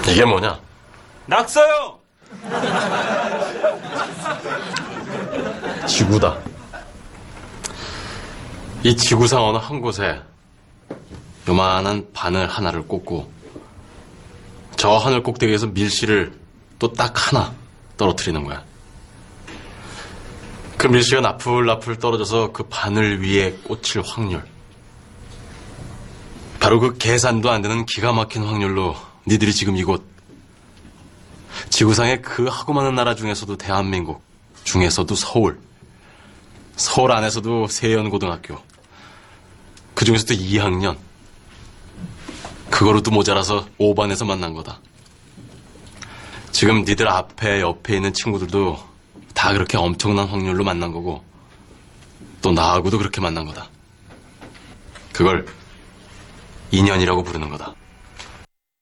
이게 뭐냐? 낙서요! 지구다. 이 지구상 어느 한 곳에 요만한 바늘 하나를 꽂고 저 하늘 꼭대기에서 밀실을 또 딱 하나 떨어뜨리는 거야. 그 밀실가 나풀나풀 떨어져서 그 바늘 위에 꽂힐 확률. 바로 그 계산도 안 되는 기가 막힌 확률로 니들이 지금 이곳 지구상의 그 하고 많은 나라 중에서도 대한민국 중에서도 서울 안에서도 세연고등학교 그 중에서도 2학년 그거로도 모자라서 5반에서 만난 거다. 지금 니들 앞에 옆에 있는 친구들도 다 그렇게 엄청난 확률로 만난 거고 또 나하고도 그렇게 만난 거다. 그걸 인연이라고 부르는 거다.